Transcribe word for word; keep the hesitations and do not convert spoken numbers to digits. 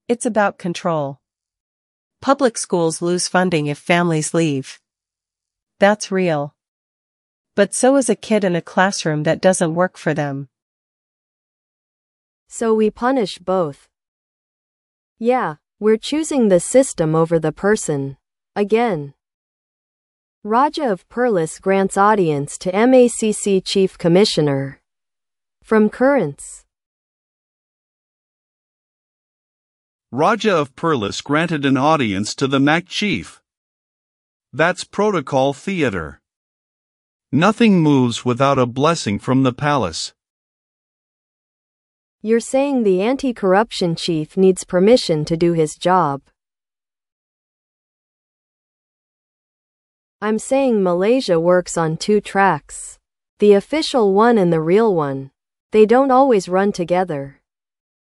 It's about control. Public schools lose funding if families leave. That's real. But so is a kid in a classroom that doesn't work for them. So we punish both. Yeah, we're choosing the system over the person. Again. Raja of Perlis grants audience to M A C C Chief Commissioner. From Currents. Raja of Perlis granted an audience to the M A C chief. That's protocol theater. Nothing moves without a blessing from the palace. You're saying the anti-corruption chief needs permission to do his job. I'm saying Malaysia works on two tracks. The official one and the real one. They don't always run together.